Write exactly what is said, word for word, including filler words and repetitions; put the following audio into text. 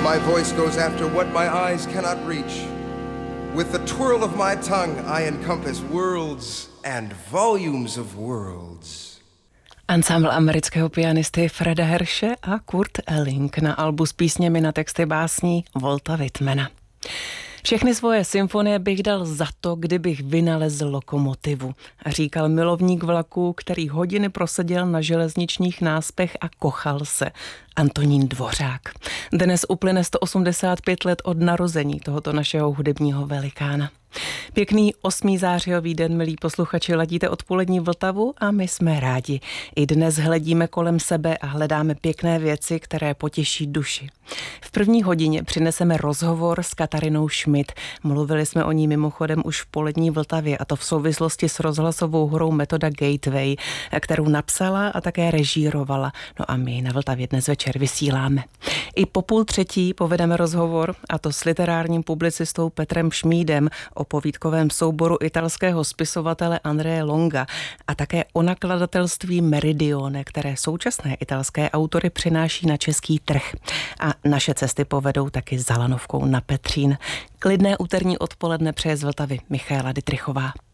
My voice goes after what my eyes cannot reach. With the twirl of my tongue I encompass worlds and volumes of worlds. Ansámbl amerického pianisty Freda Hirsche a Kurt Elling na albu s písněmi na texty básní Walta Whitmana. Všechny svoje symfonie bych dal za to, kdybych vynalezl lokomotivu, říkal milovník vlaků, který hodiny proseděl na železničních náspech a kochal se. Antonín Dvořák. Dnes uplyne sto osmdesát pět let od narození tohoto našeho hudebního velikána. Pěkný osmý zářijový den, milí posluchači, ladíte odpolední Vltavu a my jsme rádi. I dnes hledíme kolem sebe a hledáme pěkné věci, které potěší duši. V první hodině přineseme rozhovor s Katarinou Schmidt. Mluvili jsme o ní mimochodem už v polední Vltavě, a to v souvislosti s rozhlasovou hrou Metoda Gateway, kterou napsala a také režírovala. No a my na Vltavě dnes večer vysíláme. I po půl třetí povedeme rozhovor, a to s literárním publicistou Petrem Šmídem o povídkovém souboru italského spisovatele Andrea Longa a také o nakladatelství Meridione, které současné italské autory přináší na český trh. A naše cesty povedou taky Zalanovkou na Petřín. Klidné úterní odpoledne přeje z Vltavy Michaela Dytrichová.